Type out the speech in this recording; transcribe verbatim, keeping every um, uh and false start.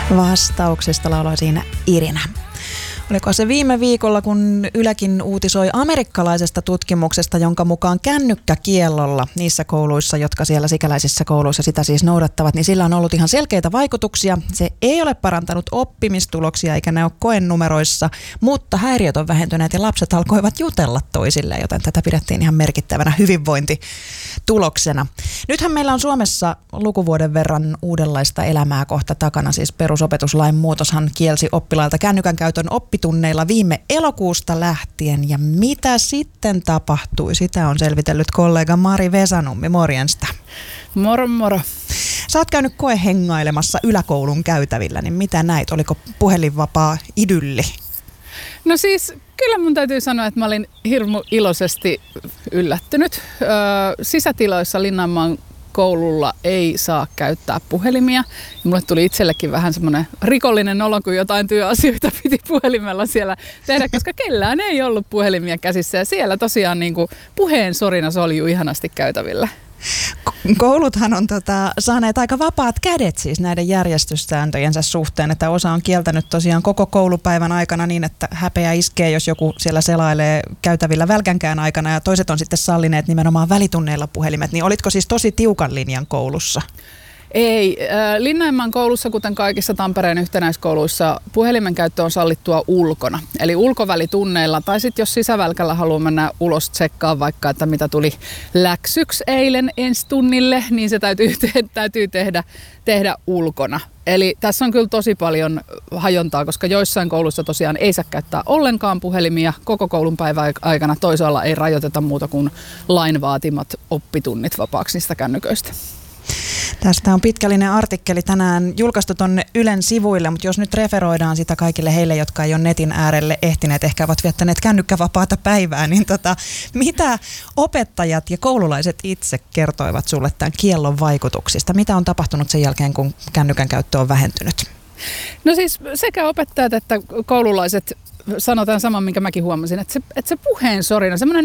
Vastauksesta lauloi siinä Irina. Oliko se viime viikolla, kun Ylekin uutisoi amerikkalaisesta tutkimuksesta, jonka mukaan kännykkäkiellolla niissä kouluissa, jotka siellä sikäläisissä kouluissa sitä siis noudattavat, niin sillä on ollut ihan selkeitä vaikutuksia. Se ei ole parantanut oppimistuloksia eikä ne ole koenumeroissa, mutta häiriöt on vähentyneet ja lapset alkoivat jutella toisilleen, joten tätä pidettiin ihan merkittävänä hyvinvointituloksena. Nythän meillä on Suomessa lukuvuoden verran uudenlaista elämää kohta takana, siis perusopetuslain muutoshan kielsi oppilailta kännykän käytön oppitunneilla viime elokuusta lähtien. Ja mitä sitten tapahtui? Sitä on selvitellyt kollega Mari Vesanummi. Morjensta. Moro moro. Sä oot käynyt koehengailemassa yläkoulun käytävillä, niin mitä näit? Oliko puhelinvapaa idylli? No siis kyllä mun täytyy sanoa, että mä olin hirmu iloisesti yllättynyt. Öö, sisätiloissa Linnanmaan koululla ei saa käyttää puhelimia. Ja mulle tuli itsellekin vähän semmoinen rikollinen olo, kun jotain työasioita piti puhelimella siellä tehdä, koska kellään ei ollut puhelimia käsissä. Ja siellä tosiaan niin kuin puheen sorina soljui ihanasti käytävillä. Kouluthan on tota, saaneet aika vapaat kädet siis näiden järjestyssääntöjensä suhteen, että osa on kieltänyt tosiaan koko koulupäivän aikana niin, että häpeä iskee, jos joku siellä selailee käytävillä välkänkään aikana, ja toiset on sitten sallineet nimenomaan välitunneilla puhelimet. Niin olitko siis tosi tiukan linjan koulussa? Ei. Linnanmaan koulussa, kuten kaikissa Tampereen yhtenäiskouluissa, puhelimen käyttö on sallittua ulkona. Eli ulkovälitunneilla, tai sitten jos sisävälkällä haluaa mennä ulos tsekkaa vaikka, että mitä tuli läksyksi eilen ensi tunnille, niin se täytyy, te- täytyy tehdä, tehdä ulkona. Eli tässä on kyllä tosi paljon hajontaa, koska joissain kouluissa tosiaan ei saa käyttää ollenkaan puhelimia koko koulun päivän aikana. Toisaalla ei rajoiteta muuta kuin lain vaatimat oppitunnit vapaaksi niistä kännyköistä. Tästä on pitkällinen artikkeli tänään julkaistu tuonne Ylen sivuille, mutta jos nyt referoidaan sitä kaikille heille, jotka ei ole netin äärelle ehtineet, ehkä ovat viettäneet kännykkävapaata päivää, niin tota, mitä opettajat ja koululaiset itse kertoivat sulle tämän kiellon vaikutuksista? Mitä on tapahtunut sen jälkeen, kun kännykän käyttö on vähentynyt? No siis sekä opettajat että koululaiset sanotaan saman, minkä mäkin huomasin, että se, että se puheen sorina, semmoinen